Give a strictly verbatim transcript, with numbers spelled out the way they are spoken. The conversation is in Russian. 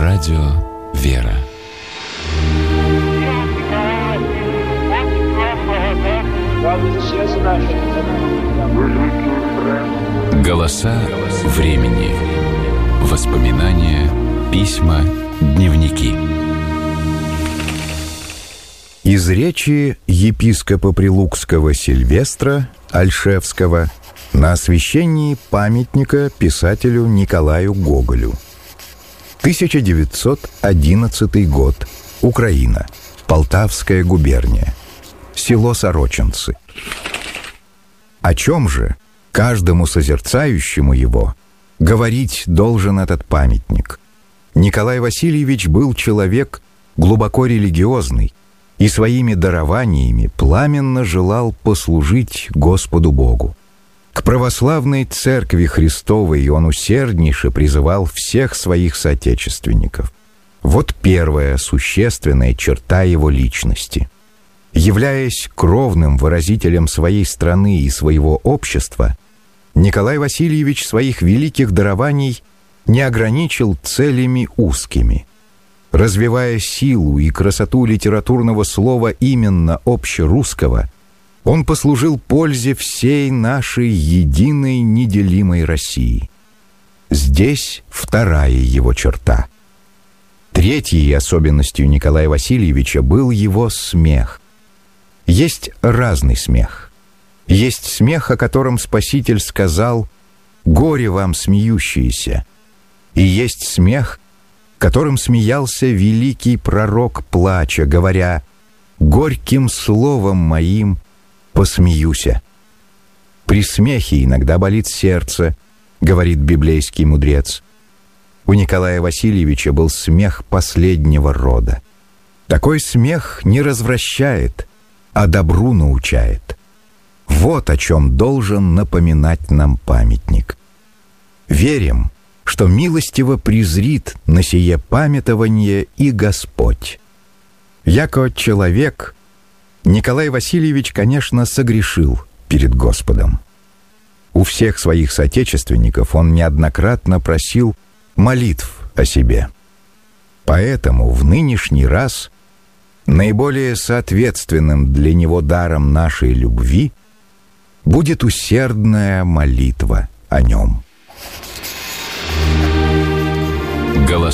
Радио «Вера». Голоса времени. Воспоминания, письма, дневники. Из речи епископа Прилукского Сильвестра Ольшевского на освящении памятника писателю Николаю Гоголю. тысяча девятьсот одиннадцатый год. Украина. Полтавская губерния. Село Сорочинцы. О чем же каждому созерцающему его говорить должен этот памятник? Николай Васильевич был человек глубоко религиозный и своими дарованиями пламенно желал послужить Господу Богу. К православной Церкви Христовой он усерднейше призывал всех своих соотечественников. Вот первая существенная черта его личности. Являясь кровным выразителем своей страны и своего общества, Николай Васильевич своих великих дарований не ограничил целями узкими. Развивая силу и красоту литературного слова именно общерусского, он послужил пользе всей нашей единой неделимой России. Здесь вторая его черта. Третьей особенностью Николая Васильевича был его смех. Есть разный смех. Есть смех, о котором Спаситель сказал «Горе вам, смеющиеся», и есть смех, которым смеялся великий пророк, плача, говоря «Горьким словом моим посмеюся». При смехе иногда болит сердце, говорит библейский мудрец. У Николая Васильевича был смех последнего рода. Такой смех не развращает, а добру научает. Вот о чем должен напоминать нам памятник. Верим, что милостиво презрит на сие памятование и Господь. Яко человек, Николай Васильевич, конечно, согрешил перед Господом. У всех своих соотечественников он неоднократно просил молитв о себе. Поэтому в нынешний раз наиболее соответственным для него даром нашей любви будет усердная молитва о нем.